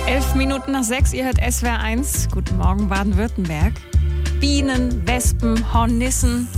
5:11, ihr hört SWR 1. Guten Morgen, Baden-Württemberg. Bienen, Wespen, Hornissen.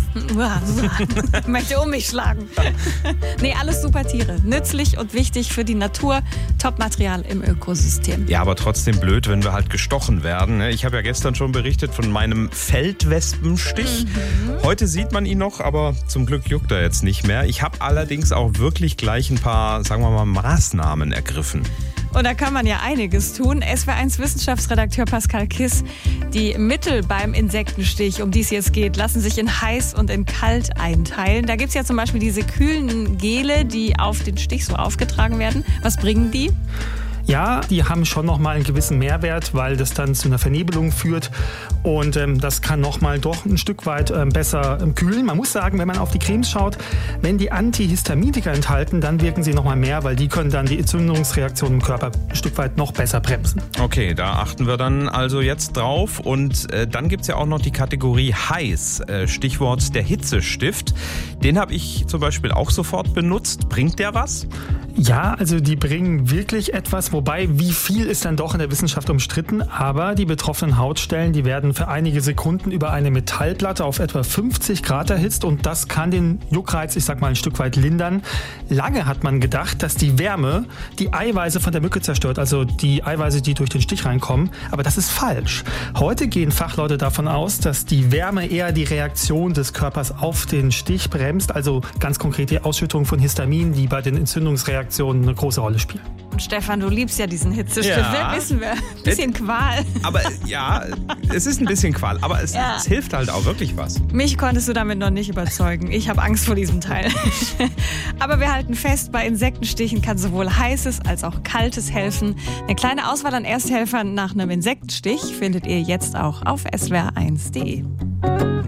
Ich möchte um mich schlagen. Nee, alles super Tiere. Nützlich und wichtig für die Natur. Top-Material im Ökosystem. Ja, aber trotzdem blöd, wenn wir halt gestochen werden. Ich habe ja gestern schon berichtet von meinem Feldwespenstich. Heute sieht man ihn noch, aber zum Glück juckt er jetzt nicht mehr. Ich habe allerdings auch wirklich gleich ein paar, sagen wir mal, Maßnahmen ergriffen. Und da kann man ja einiges tun. SWR1 Wissenschaftsredakteur Pascal Kiss. Die Mittel beim Insektenstich, um die es jetzt geht, lassen sich in heiß und in kalt einteilen. Da gibt es ja zum Beispiel diese kühlen Gele, die auf den Stich so aufgetragen werden. Was bringen die? Ja, die haben schon nochmal einen gewissen Mehrwert, weil das dann zu einer Vernebelung führt und das kann nochmal doch ein Stück weit besser kühlen. Man muss sagen, wenn man auf die Cremes schaut, wenn die Antihistaminika enthalten, dann wirken sie nochmal mehr, weil die können dann die Entzündungsreaktion im Körper ein Stück weit noch besser bremsen. Okay, da achten wir dann also jetzt drauf und dann gibt es ja auch noch die Kategorie heiß, Stichwort der Hitzestift. Den habe ich zum Beispiel auch sofort benutzt. Bringt der was? Ja, also die bringen wirklich etwas, wobei wie viel ist dann doch in der Wissenschaft umstritten, aber die betroffenen Hautstellen, die werden für einige Sekunden über eine Metallplatte auf etwa 50 Grad erhitzt und das kann den Juckreiz, ich sag mal, ein Stück weit lindern. Lange hat man gedacht, dass die Wärme die Eiweiße von der Mücke zerstört, also die Eiweiße, die durch den Stich reinkommen, aber das ist falsch. Heute gehen Fachleute davon aus, dass die Wärme eher die Reaktion des Körpers auf den Stich bremst, also ganz konkret die Ausschüttung von Histamin, die bei den Entzündungsreaktionen eine große Rolle spielen. Und Stefan, du liebst ja diesen Hitzestift, Ja. wissen wir. Ein bisschen Qual. Aber ja, es ist ein bisschen Qual, aber es hilft halt auch wirklich was. Mich konntest du damit noch nicht überzeugen. Ich habe Angst vor diesem Teil. Aber wir halten fest, bei Insektenstichen kann sowohl heißes als auch kaltes helfen. Eine kleine Auswahl an Ersthelfern nach einem Insektenstich findet ihr jetzt auch auf swr1.de.